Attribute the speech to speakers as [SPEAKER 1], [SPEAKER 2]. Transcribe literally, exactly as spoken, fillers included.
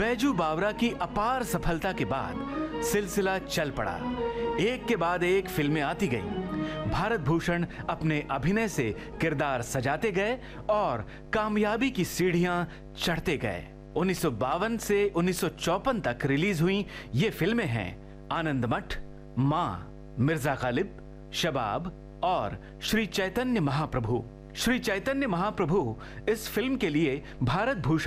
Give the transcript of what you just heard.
[SPEAKER 1] बैजू बावरा की अपार सफलता के बाद सिलसिला चल पड़ा। एक के बाद एक फिल्में आती गईं। भारत भूषण अपने अभिनय से किरदार सजाते गए और कामयाबी की सीढ़ियां चढ़ते गए। उन्नीस सौ बावन से उन्नीस सौ चौपन तक रिलीज हुई ये फिल्में हैं आनंद मठ, मां, मिर्जा गालिब, शबाब और श्री चैतन्य महाप्रभु। श्री चैतन्य महाप्रभु इस फिल्म के लिए भारत भूषण